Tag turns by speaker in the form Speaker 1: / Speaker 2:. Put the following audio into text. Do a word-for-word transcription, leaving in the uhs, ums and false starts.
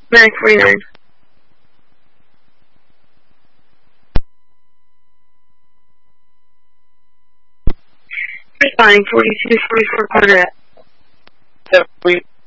Speaker 1: nine forty-nine. Responding forty-two forty-four Carteret.
Speaker 2: seven three